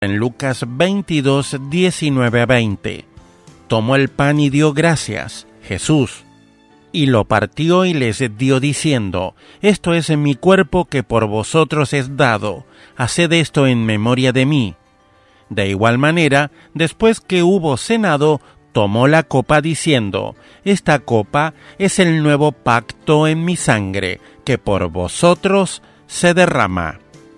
En Lucas 22, 19 a 20. Tomó el pan y dio gracias, Jesús, y lo partió y les dio diciendo: esto es en mi cuerpo que por vosotros es dado, haced esto en memoria de mí. De igual manera, después que hubo cenado, tomó la copa diciendo: esta copa es el nuevo pacto en mi sangre, que por vosotros se derrama.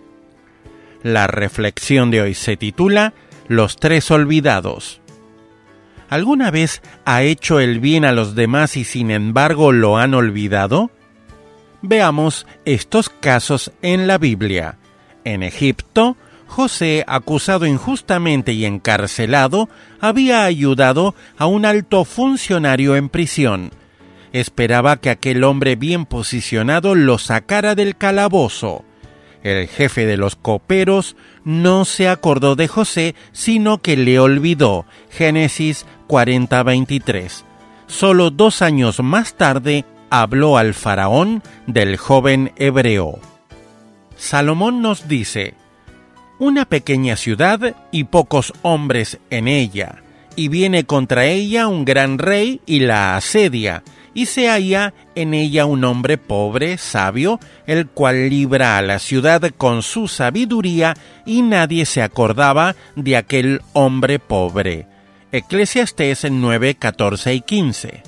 La reflexión de hoy se titula Los tres olvidados. ¿Alguna vez ha hecho el bien a los demás y sin embargo lo han olvidado? Veamos estos casos en la Biblia. En Egipto, José, acusado injustamente y encarcelado, había ayudado a un alto funcionario en prisión. Esperaba que aquel hombre bien posicionado lo sacara del calabozo. El jefe de los coperos no se acordó de José, sino que le olvidó. Génesis 40:23. Solo 2 años más tarde habló al faraón del joven hebreo. Salomón nos dice: una pequeña ciudad y pocos hombres en ella, y viene contra ella un gran rey y la asedia, y se halla en ella un hombre pobre, sabio, el cual libra a la ciudad con su sabiduría, y nadie se acordaba de aquel hombre pobre. Eclesiastés 9, 14 y 15.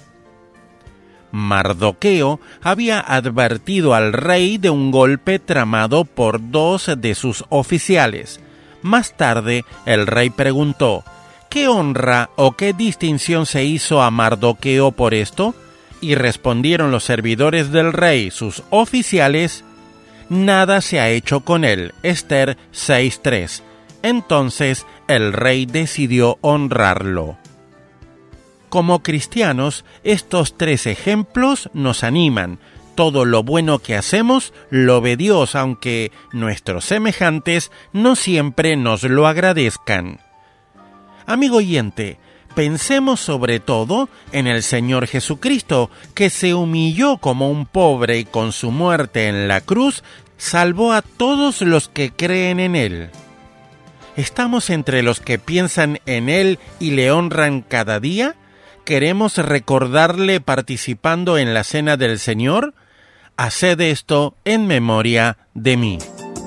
Mardoqueo había advertido al rey de un golpe tramado por 2 de sus oficiales. Más tarde, el rey preguntó: ¿qué honra o qué distinción se hizo a Mardoqueo por esto? Y respondieron los servidores del rey, sus oficiales: nada se ha hecho con él. Esther 6:3. Entonces el rey decidió honrarlo. Como cristianos, estos 3 ejemplos nos animan. Todo lo bueno que hacemos lo ve Dios, aunque nuestros semejantes no siempre nos lo agradezcan. Amigo oyente, pensemos sobre todo en el Señor Jesucristo, que se humilló como un pobre y con su muerte en la cruz salvó a todos los que creen en Él. ¿Estamos entre los que piensan en Él y le honran cada día? ¿Queremos recordarle participando en la cena del Señor? Haced esto en memoria de mí.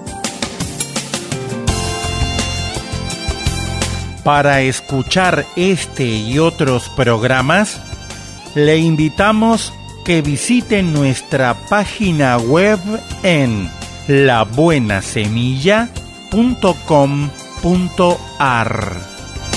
Para escuchar este y otros programas, le invitamos que visite nuestra página web en labuenasemilla.com.ar.